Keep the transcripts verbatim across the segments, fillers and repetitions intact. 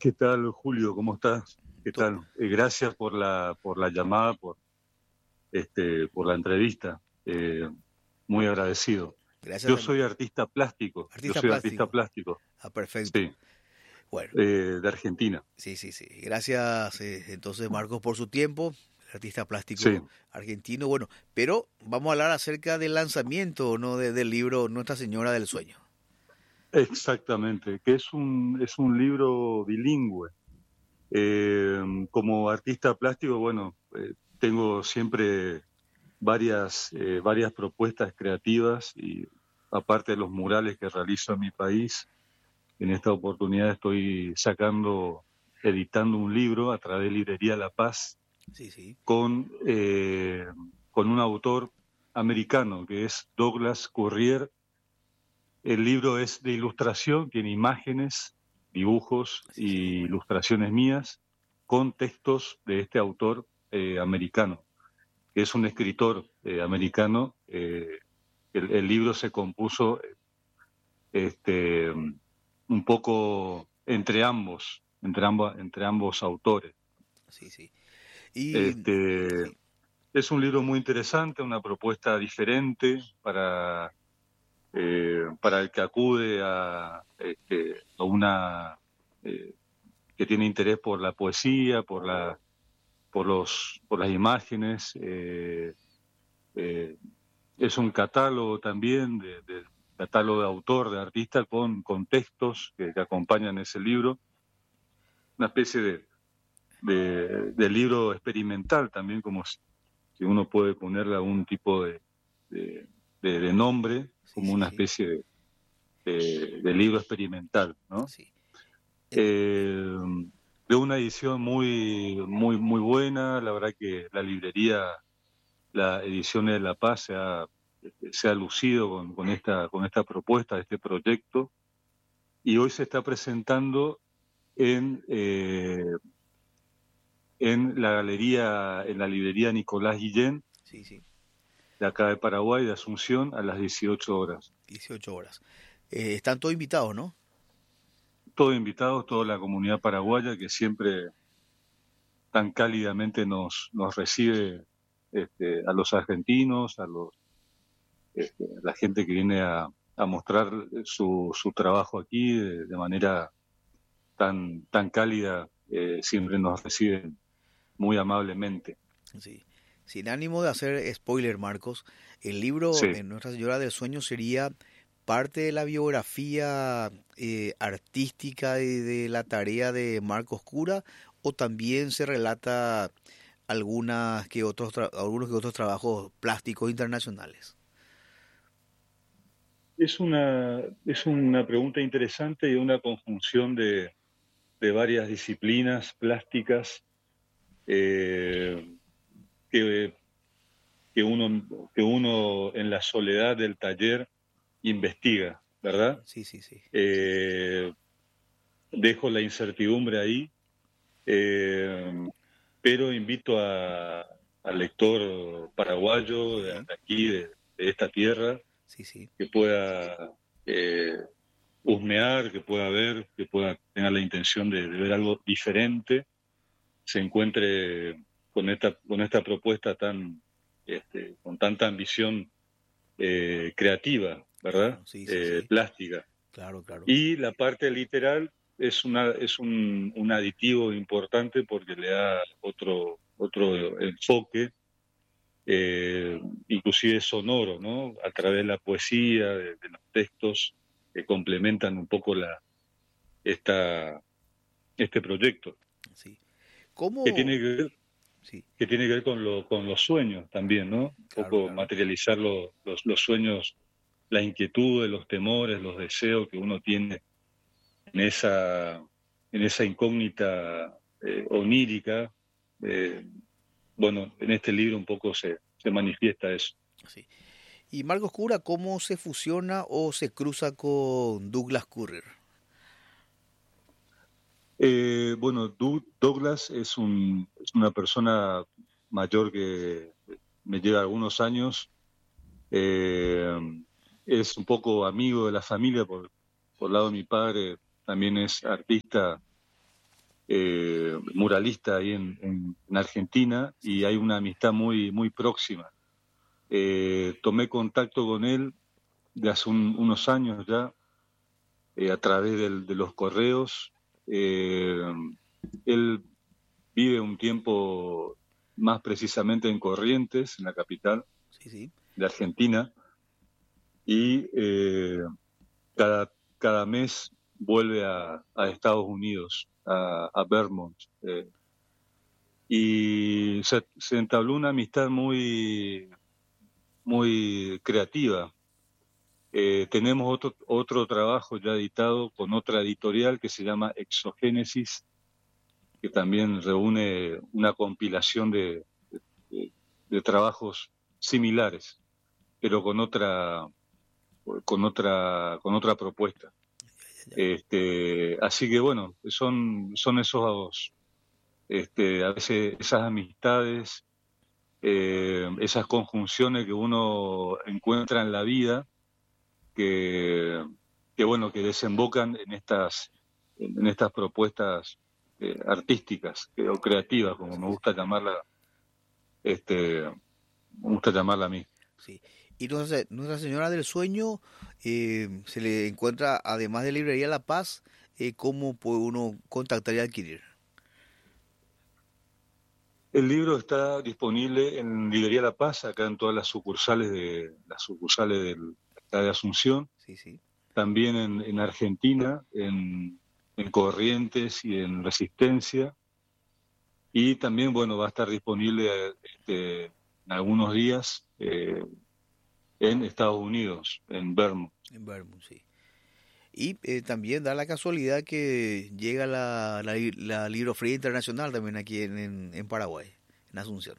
¿Qué tal, Julio? ¿Cómo estás? ¿Qué To- tal? Eh, gracias por la por la llamada, por este por la entrevista. Eh, muy agradecido. Gracias, Yo hermano. soy artista plástico. Yo Artista soy artista plástico. plástico. Ah, perfecto. Sí, Bueno, eh, de Argentina. sí, sí, sí. Gracias, eh, entonces, Marcos, por su tiempo. Artista Sí, plástico argentino. Bueno, pero vamos a hablar acerca del lanzamiento, ¿no? de- del libro Nuestra Señora del Sueño. exactamente. Que es un es un libro bilingüe. Eh, como artista plástico, bueno, eh, tengo siempre varias eh, varias propuestas creativas y aparte de los murales que realizo en mi país. En esta oportunidad estoy sacando, editando un libro a través de Librería La Paz Sí, sí. con, eh, con un autor americano que es Douglas Currier. El libro es de ilustración, tiene imágenes, dibujos Sí, sí. y ilustraciones mías con textos de este autor eh, americano, que es un escritor eh, americano. Eh, el, el libro se compuso este, un poco entre ambos, entre ambos, entre ambos autores. Sí, sí. Y Este, sí, es un libro muy interesante, una propuesta diferente para, eh, para el que acude a, este, a una eh, que tiene interés por la poesía, por la, por los, por las imágenes. Eh, eh, es un catálogo también de, de catálogo de autor, de artista con, con textos que, que acompañan ese libro, una especie de, de, de libro experimental también, como si, si uno puede ponerle algún tipo de, de, de, de nombre, sí, como sí, una sí. especie de, de, de libro experimental, ¿no? Sí. En- Eh, de una edición muy, muy, muy buena, la verdad que la librería, la edición de La Paz se ha, se ha lucido con, con, esta, con esta propuesta, este proyecto, y hoy se está presentando en, eh, en la galería, en la librería Nicolás Guillén, sí, sí. de acá de Paraguay, de Asunción, a las dieciocho horas. dieciocho horas. Eh, están todos invitados, ¿no? Todos invitados, toda la comunidad paraguaya que siempre tan cálidamente nos, nos recibe, este, a los argentinos, a los, este, a la gente que viene a, a mostrar su, su trabajo aquí de, de manera tan, tan cálida, eh, siempre nos reciben muy amablemente. Sí. Sin ánimo de hacer spoiler, Marcos, el libro Sí. en Nuestra Señora del Sueño sería parte de la biografía eh, artística de, de la tarea de Marcos Cura, o también se relata algunas que otros tra- algunos que otros trabajos plásticos internacionales. Es una, es una pregunta interesante y una conjunción de, de varias disciplinas plásticas, eh, que, que, uno, que uno en la soledad del taller investiga, ¿verdad? Sí, sí, sí. Eh, dejo la incertidumbre ahí, eh, pero invito a, al lector paraguayo de Sí, aquí, de, de esta tierra, sí, sí. que pueda eh, husmear, que pueda ver, que pueda tener la intención de, de ver algo diferente, se encuentre con esta, con esta propuesta tan, este, con tanta ambición eh, creativa, ¿verdad? Claro, sí, sí, Eh, sí. plástica. Claro, claro. Y la parte literal es, una, es un, un aditivo importante porque le da otro, otro enfoque, eh, inclusive sonoro, ¿no? A través de Sí, la poesía, de, de los textos que complementan un poco la, esta, este proyecto, sí. que ¿Cómo? tiene que ver, Sí, que tiene que ver con, lo, con los sueños también, ¿no? Un claro, poco claro. materializar lo- los, los sueños, las inquietudes, los temores, los deseos que uno tiene en esa, en esa incógnita eh, onírica. Eh, bueno, en este libro un poco se, se manifiesta eso. Sí. Y Marcos Cura, ¿cómo se fusiona o se cruza con Douglas Currier? Eh, bueno, Du- Douglas es, un, es una persona mayor que me lleva algunos años. Eh, es un poco amigo de la familia por, por lado de mi padre, también es artista eh, muralista ahí en, en, en Argentina, y hay una amistad muy, muy próxima. Eh, tomé contacto con él de hace un, unos años ya, eh, a través del, de los correos. Eh, él vive un tiempo más precisamente en Corrientes, en la capital Sí, sí. de Argentina, y eh, cada, cada mes vuelve a, a Estados Unidos, a, a Vermont, eh, y se, se entabló una amistad muy, muy creativa. Eh, tenemos otro, otro trabajo ya editado con otra editorial que se llama Exogénesis, que también reúne una compilación de, de, de trabajos similares, pero con otra, con otra, con otra propuesta. Este, así que bueno, son, son esos, este, a veces esas amistades, eh, esas conjunciones que uno encuentra en la vida, que, que bueno, que desembocan en estas, en estas propuestas eh, artísticas que, o creativas, como me gusta llamarla, este, me gusta llamarla a mí. Sí. Y Nuestra, Nuestra Señora del Sueño eh, se le encuentra, además de Librería La Paz, eh, ¿cómo puede uno contactar y adquirir? El libro está disponible en Librería La Paz, acá en todas las sucursales de las sucursales del Estado de Asunción, Sí, sí. también en, en Argentina, en, en Corrientes y en Resistencia, y también, bueno, va a estar disponible este, en algunos días eh, en Estados Unidos, en Vermont. En Vermont, sí. Y eh, también da la casualidad que llega la, la, la Libroferia Internacional también aquí en, en, en Paraguay, en Asunción.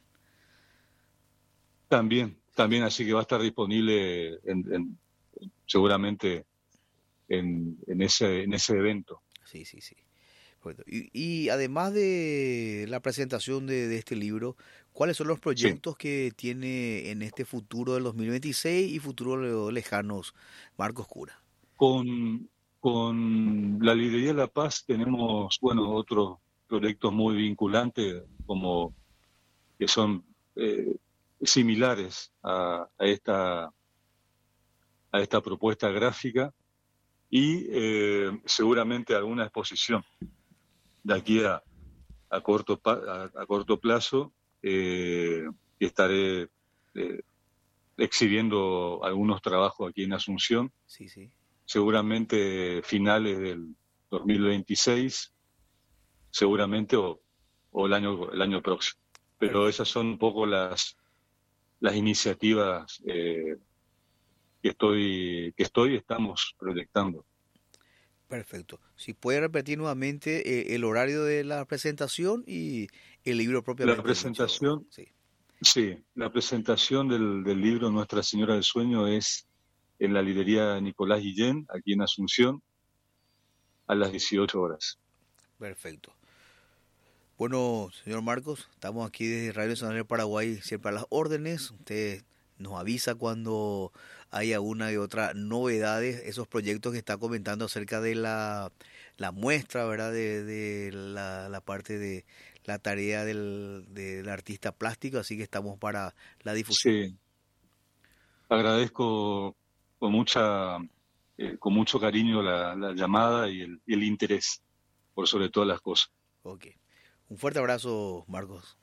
También, Sí, también, así que va a estar disponible en, en, seguramente en, en, ese, en ese evento. sí, sí, sí. Bueno, y, y además de la presentación de, de este libro, ¿cuáles son los Sí. proyectos que tiene en este futuro del dos mil veintiséis y futuro lejanos Marcos Cura? Con, con la Librería La Paz tenemos, bueno, otros proyectos muy vinculantes, como que son eh, similares a, a, esta, a esta propuesta gráfica, y eh, seguramente alguna exposición de aquí a, a, corto, a, a corto plazo, eh, que estaré eh, exhibiendo algunos trabajos aquí en Asunción, Sí, sí. seguramente finales del dos mil veintiséis, seguramente, o, o el año el año próximo. Pero esas Perfecto. son un poco las las iniciativas eh, que estoy que estoy estamos proyectando. Perfecto. Si puede repetir nuevamente eh, el horario de la presentación y el libro La propiamente dicho. presentación, Sí. sí, la presentación del, del libro Nuestra Señora del Sueño es en la librería Nicolás Guillén, aquí en Asunción, a las dieciocho horas. Perfecto. Bueno, señor Marcos, estamos aquí desde Radio Nacional del Paraguay, siempre a las órdenes. Usted nos avisa cuando haya una y otra novedades, esos proyectos que está comentando acerca de la, la muestra, ¿verdad? De, de la, la parte de la tarea del, del artista plástico, así que estamos para la difusión. Sí, agradezco con mucha eh, con mucho cariño la, la llamada y el, y el interés por sobre todas las cosas. Ok. Un fuerte abrazo, Marcos.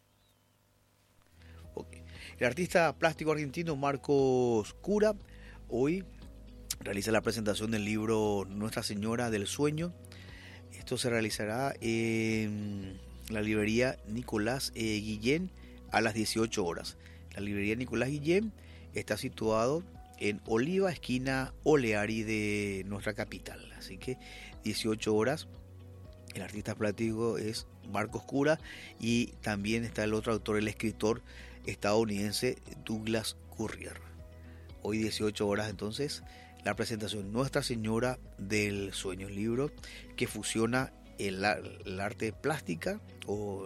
Ok. El artista plástico argentino Marcos Cura hoy realiza la presentación del libro Nuestra Señora del Sueño. Esto se realizará en la librería Nicolás eh, Guillén a las dieciocho horas. La librería Nicolás Guillén está situado en Oliva, esquina Oleari de nuestra capital. Así que dieciocho horas. El artista plástico es Marcos Cura y también está el otro autor, el escritor estadounidense Douglas Currier. Hoy dieciocho horas entonces la presentación Nuestra Señora del Sueño, un libro que fusiona el, el arte plástica o,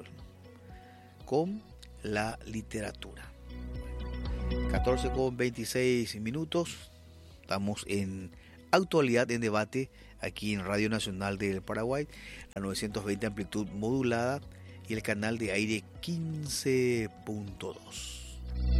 con la literatura. catorce con veintiséis minutos, estamos en actualidad en debate aquí en Radio Nacional del Paraguay, la novecientos veinte amplitud modulada y el canal de aire quince punto dos.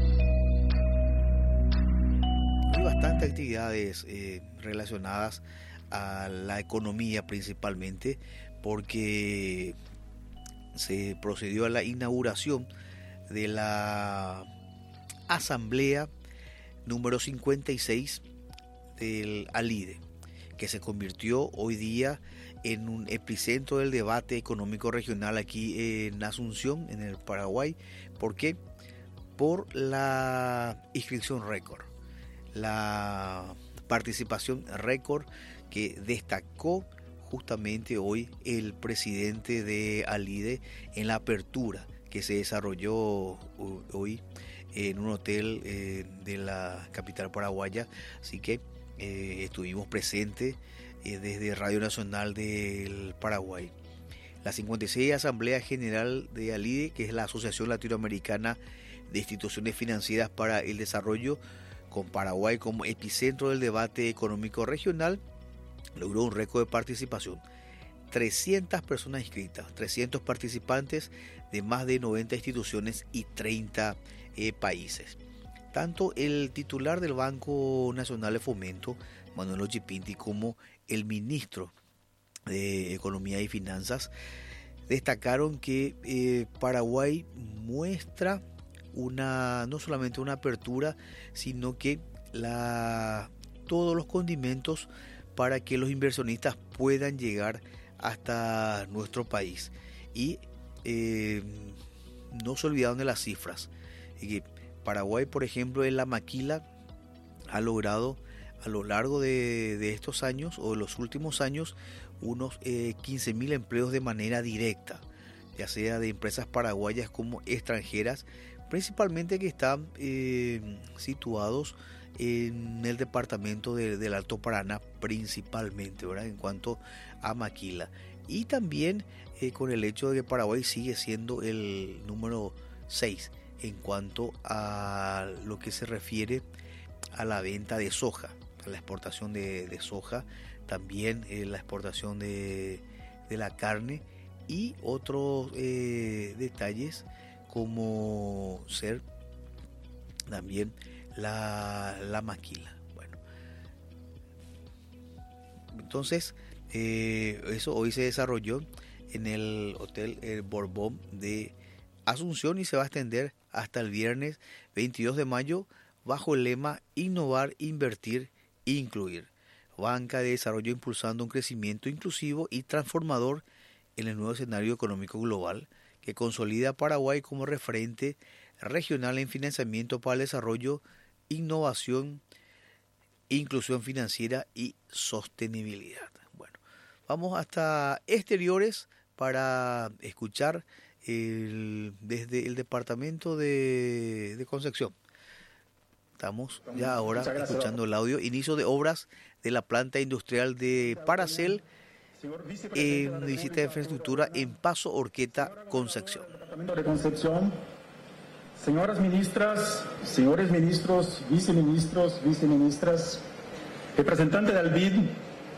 Hay bastantes actividades eh, relacionadas a la economía principalmente, porque se procedió a la inauguración de la asamblea número cincuenta y seis del ALIDE, que se convirtió hoy día en un epicentro del debate económico regional aquí en Asunción, en el Paraguay. ¿Por qué? Por la inscripción récord, la participación récord que destacó justamente hoy el presidente de ALIDE en la apertura que se desarrolló hoy en un hotel eh, de la capital paraguaya. Así que eh, estuvimos presentes eh, desde Radio Nacional del Paraguay. La cincuenta y seis Asamblea General de ALIDE, que es la Asociación Latinoamericana de Instituciones Financieras para el Desarrollo, con Paraguay como epicentro del debate económico regional, logró un récord de participación. trescientas personas inscritas, trescientos participantes de más de noventa instituciones y treinta eh, países. Tanto el titular del Banco Nacional de Fomento, Manuel Ochipinti, como el ministro de Economía y Finanzas destacaron que eh, Paraguay muestra una no solamente una apertura, sino que la, todos los condimentos para que los inversionistas puedan llegar hasta nuestro país. Y eh, no se olvidaron de las cifras. Y Paraguay, por ejemplo, en la maquila ha logrado a lo largo de, de estos años o de los últimos años unos eh, quince mil empleos de manera directa, ya sea de empresas paraguayas como extranjeras, principalmente que están eh, situados en el departamento de, del Alto Paraná principalmente, ¿verdad? En cuanto a maquila. Y también eh, con el hecho de que Paraguay sigue siendo el número seis en cuanto a lo que se refiere a la venta de soja, a la exportación de, de soja, también eh, la exportación de, de la carne y otros eh, detalles como ser también la, la maquila. Bueno, entonces eh, eso hoy se desarrolló en el Hotel El Borbón de Asunción y se va a extender hasta el viernes veintidós de mayo bajo el lema Innovar, Invertir, Incluir. Banca de Desarrollo impulsando un crecimiento inclusivo y transformador en el nuevo escenario económico global que consolida a Paraguay como referente regional en financiamiento para el desarrollo, innovación, inclusión financiera y sostenibilidad. Bueno, vamos hasta exteriores para escuchar el, desde el departamento de, de Concepción. Estamos ya ahora escuchando el audio. Inicio de obras de la planta industrial de Paracel en visita de infraestructura en Paso Horqueta, Concepción. Departamento de Concepción, señoras ministras, señores ministros, viceministros, viceministras, representantes del B I D,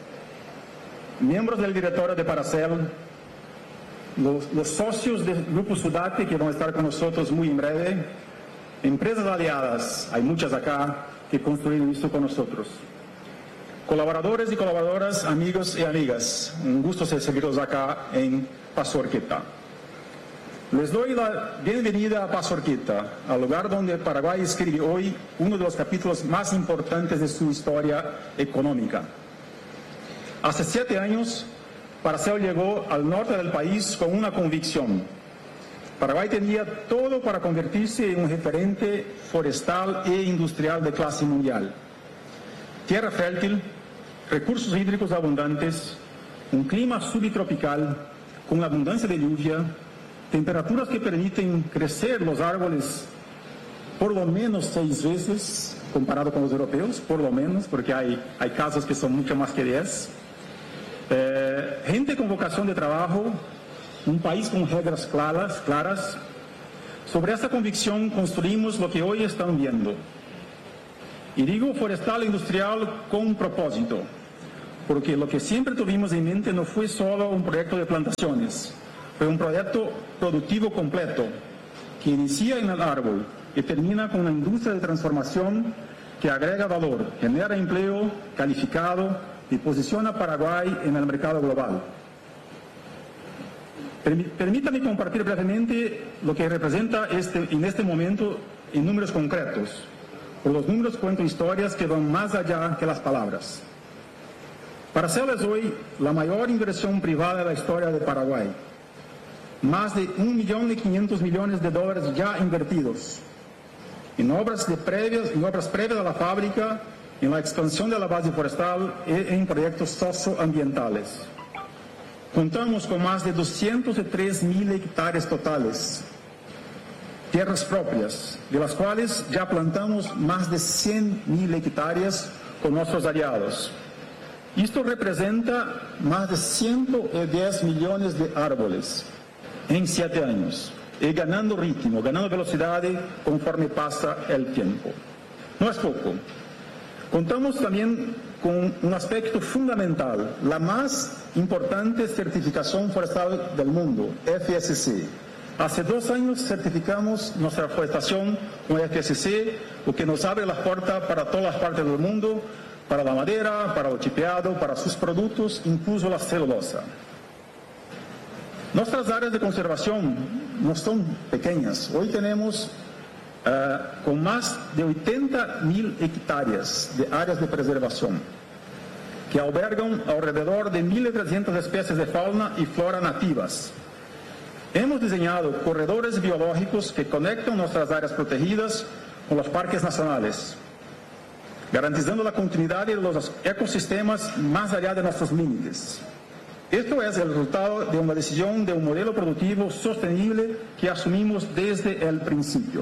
miembros del directorio de Paracel, los, los socios del Grupo Sudate que van a estar con nosotros muy en breve, empresas aliadas, hay muchas acá que construyen esto con nosotros. Colaboradores y colaboradoras, amigos y amigas, un gusto recibirlos acá en Paso Horqueta. Les doy la bienvenida a Paso Horqueta, al lugar donde Paraguay escribe hoy uno de los capítulos más importantes de su historia económica. Hace siete años, Paracel llegó al norte del país con una convicción. Paraguay tenía todo para convertirse en un referente forestal e industrial de clase mundial. Tierra fértil, recursos hídricos abundantes, un clima subtropical con abundancia de lluvia, temperaturas que permiten crecer los árboles por lo menos seis veces comparado con los europeos, por lo menos, porque hay, hay casos que son mucho más que diez. Eh, gente con vocación de trabajo, un país con reglas claras, claras. Sobre esta convicción construimos lo que hoy están viendo. Y digo forestal e industrial con un propósito. porque lo que siempre tuvimos en mente no fue solo un proyecto de plantaciones, fue un proyecto productivo completo que inicia en el árbol y termina con una industria de transformación que agrega valor, genera empleo calificado y posiciona a Paraguay en el mercado global. Permítame compartir brevemente lo que representa este, en este momento en números concretos. Por los números cuento historias que van más allá que las palabras. Paracel es hoy la mayor inversión privada de la historia de Paraguay. Más de un millón y quinientos millones de dólares ya invertidos en obras, de previas, en obras previas a la fábrica, en la expansión de la base forestal y en proyectos socioambientales. Contamos con más de doscientos tres mil hectáreas totales, tierras propias, de las cuales ya plantamos más de cien mil hectáreas con nuestros aliados. Esto representa más de ciento diez millones de árboles en siete años, y ganando ritmo, ganando velocidad conforme pasa el tiempo. No es poco. Contamos también con un aspecto fundamental, la más importante certificación forestal del mundo, F S C. Hace dos años certificamos nuestra forestación con F S C, lo que nos abre la puerta para todas las partes del mundo, para la madera, para el chipeado, para sus productos, incluso la celulosa. Nuestras áreas de conservación no son pequeñas. Hoy tenemos uh, con más de ochenta mil hectáreas de áreas de preservación que albergan alrededor de mil trescientas especies de fauna y flora nativas. Hemos diseñado corredores biológicos que conectan nuestras áreas protegidas con los parques nacionales, garantizando la continuidad de los ecosistemas más allá de nuestros límites. Esto es el resultado de una decisión de un modelo productivo sostenible que asumimos desde el principio.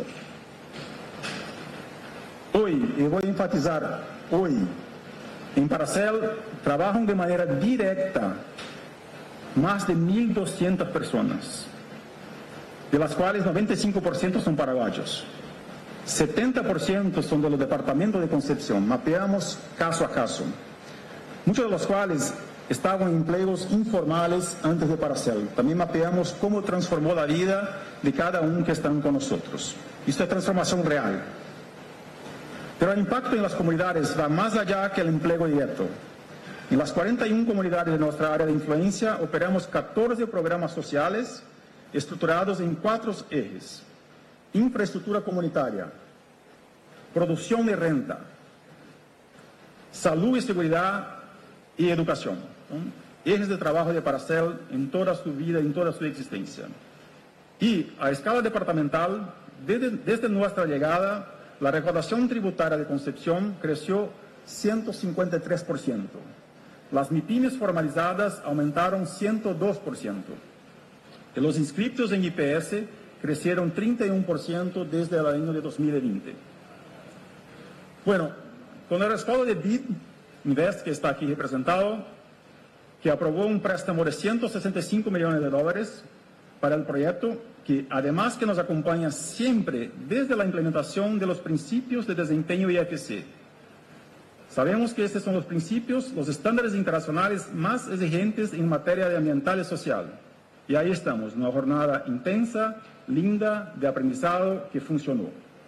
Hoy, y voy a enfatizar, hoy, en Paracel trabajan de manera directa más de mil doscientas personas, de las cuales noventa y cinco por ciento son paraguayos. setenta por ciento son de los departamentos de Concepción. Mapeamos caso a caso, muchos de los cuales estaban en empleos informales antes de Paracel. También mapeamos cómo transformó la vida de cada uno que están con nosotros. Esto es transformación real. Pero el impacto en las comunidades va más allá que el empleo directo. En las cuarenta y una comunidades de nuestra área de influencia operamos catorce programas sociales estructurados en cuatro ejes: infraestructura comunitaria, producción de renta, salud y seguridad y educación, ¿no? Ejes de trabajo de Paracel en toda su vida, en toda su existencia. Y a escala departamental, desde, desde nuestra llegada, la recaudación tributaria de Concepción creció ciento cincuenta y tres por ciento. Las MIPYMES formalizadas aumentaron ciento dos por ciento. Y los inscritos en I P S crecieron treinta y uno por ciento desde el año de dos mil veinte. Bueno, con el respaldo de B I D Invest, que está aquí representado, que aprobó un préstamo de ciento sesenta y cinco millones de dólares para el proyecto, que además que nos acompaña siempre desde la implementación de los principios de desempeño I F C. Sabemos que estos son los principios, los estándares internacionales más exigentes en materia de ambiental y social. Y ahí estamos, una jornada intensa, linda, de aprendizado que funcionó.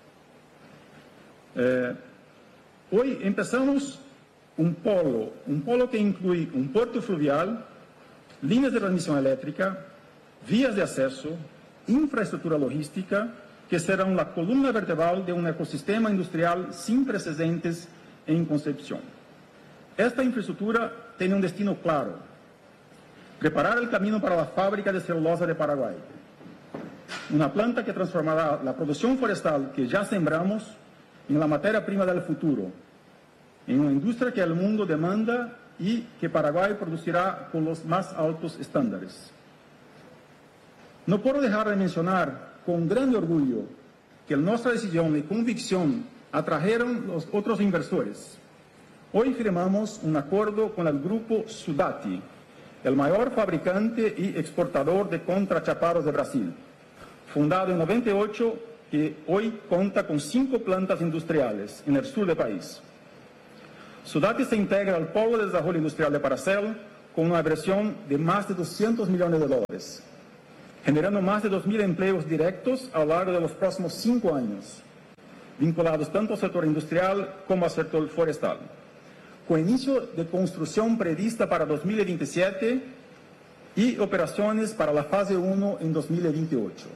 Eh, hoy empezamos un polo, un polo que incluye un puerto fluvial, líneas de transmisión eléctrica, vías de acceso, infraestructura logística, que serán la columna vertebral de un ecosistema industrial sin precedentes en Concepción. Esta infraestructura tiene un destino claro: preparar el camino para la fábrica de celulosa de Paraguay, una planta que transformará la producción forestal que ya sembramos en la materia prima del futuro, en una industria que el mundo demanda y que Paraguay producirá con los más altos estándares. No puedo dejar de mencionar con gran orgullo que nuestra decisión y convicción atrajeron los otros inversores. Hoy firmamos un acuerdo con el grupo Sudati, el mayor fabricante y exportador de contrachapados de Brasil, fundado en noventa y ocho, que hoy cuenta con cinco plantas industriales en el sur del país. Sudati se integra al Polo de Desarrollo Industrial de Paracel con una inversión de más de doscientos millones de dólares, generando más de dos mil empleos directos a lo largo de los próximos cinco años, vinculados tanto al sector industrial como al sector forestal, con inicio de construcción prevista para dos mil veintisiete y operaciones para la fase uno en dos mil veintiocho.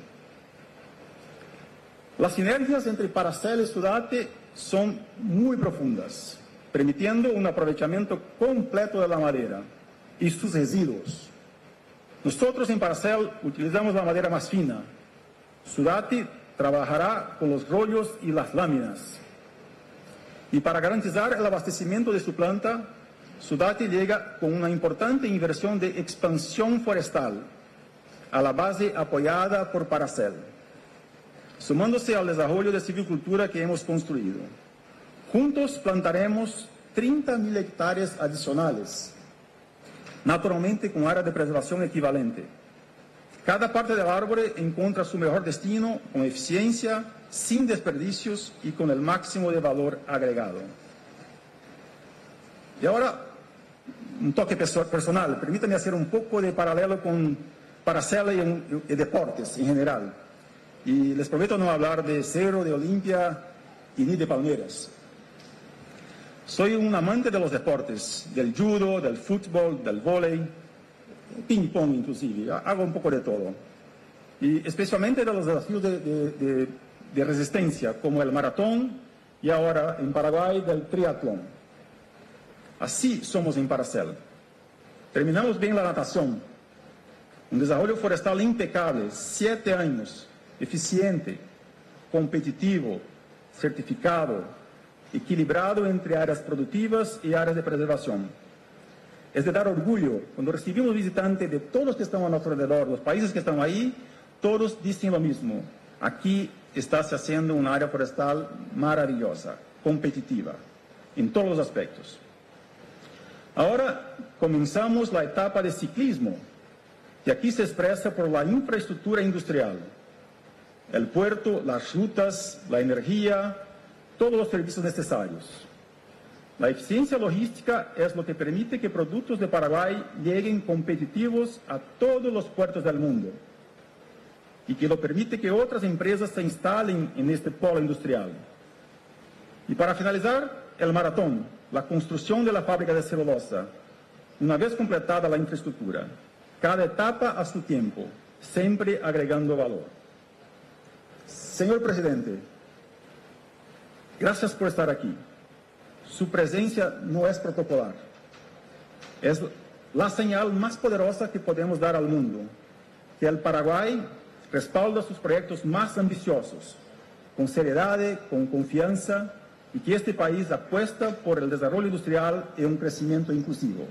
Las sinergias entre Paracel y Sudati son muy profundas, permitiendo un aprovechamiento completo de la madera y sus residuos. Nosotros en Paracel utilizamos la madera más fina. Sudati trabajará con los rollos y las láminas. Y para garantizar el abastecimiento de su planta, Sudati llega con una importante inversión de expansión forestal a la base apoyada por Paracel, sumándose al desarrollo de silvicultura que hemos construido. Juntos plantaremos treinta mil hectáreas adicionales, naturalmente con área de preservación equivalente. Cada parte del árbol encuentra su mejor destino con eficiencia, sin desperdicios y con el máximo de valor agregado. Y ahora, un toque personal. Permítame hacer un poco de paralelo con Paracel y, y deportes en general. Y les prometo no hablar de Cerro, de Olimpia y ni de Palmeiras. Soy un amante de los deportes, del judo, del fútbol, del vóley, ping-pong inclusive, hago un poco de todo. Y especialmente de los desafíos de, de, de, de resistencia, como el maratón y ahora en Paraguay del triatlón. Así somos en Paracel. Terminamos bien la natación, un desarrollo forestal impecable, siete años, eficiente, competitivo, certificado, equilibrado entre áreas productivas y áreas de preservación. Es de dar orgullo. Cuando recibimos visitantes de todos los que están a nuestro alrededor, los países que están ahí, todos dicen lo mismo. Aquí está se haciendo una área forestal maravillosa, competitiva, en todos los aspectos. Ahora comenzamos la etapa de ciclismo, que aquí se expresa por la infraestructura industrial, el puerto, las rutas, la energía, todos los servicios necesarios. La eficiencia logística es lo que permite que productos de Paraguay lleguen competitivos a todos los puertos del mundo y que lo permite que otras empresas se instalen en este polo industrial. Y para finalizar, el maratón, la construcción de la fábrica de celulosa, una vez completada la infraestructura, cada etapa a su tiempo, siempre agregando valor. Señor Presidente, gracias por estar aquí. Su presencia no es protocolar. Es la señal más poderosa que podemos dar al mundo, que el Paraguay respalda sus proyectos más ambiciosos, con seriedad, con confianza, y que este país apuesta por el desarrollo industrial y un crecimiento inclusivo.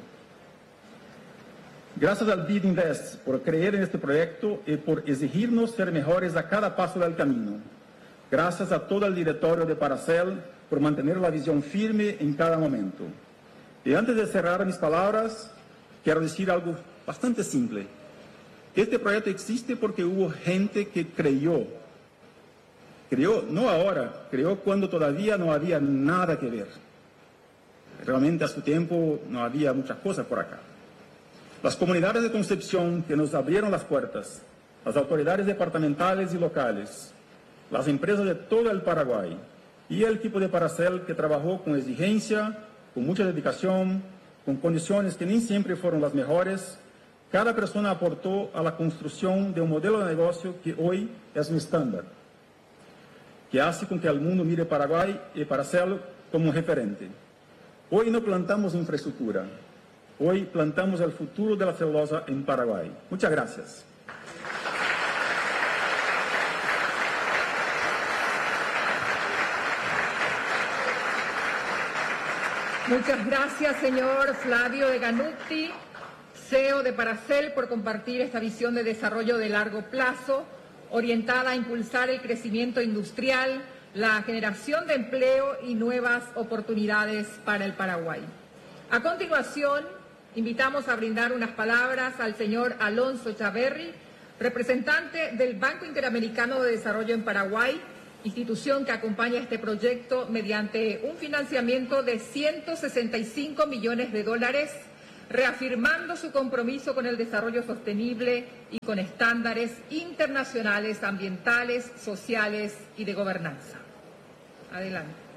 Gracias al BID Invest por creer en este proyecto y por exigirnos ser mejores a cada paso del camino. Gracias a todo el directorio de Paracel por mantener la visión firme en cada momento. Y antes de cerrar mis palabras, quiero decir algo bastante simple. Este proyecto existe porque hubo gente que creyó. Creyó, no ahora, creyó cuando todavía no había nada que ver. Realmente a su tiempo no había muchas cosas por acá. Las comunidades de Concepción que nos abrieron las puertas, las autoridades departamentales y locales, las empresas de todo el Paraguay y el equipo de Paracel que trabajó con exigencia, con mucha dedicación, con condiciones que ni siempre fueron las mejores. Cada persona aportó a la construcción de un modelo de negocio que hoy es un estándar, que hace con que el mundo mire Paraguay y Paracel como un referente. Hoy no plantamos infraestructura, hoy plantamos el futuro de la celulosa en Paraguay. Muchas gracias. Muchas gracias, señor Flavio de Ganuti, C E O de Paracel, por compartir esta visión de desarrollo de largo plazo, orientada a impulsar el crecimiento industrial, la generación de empleo y nuevas oportunidades para el Paraguay. A continuación, invitamos a brindar unas palabras al señor Alonso Chaverri, representante del Banco Interamericano de Desarrollo en Paraguay, institución que acompaña este proyecto mediante un financiamiento de ciento sesenta y cinco millones de dólares, reafirmando su compromiso con el desarrollo sostenible y con estándares internacionales, ambientales, sociales y de gobernanza. Adelante.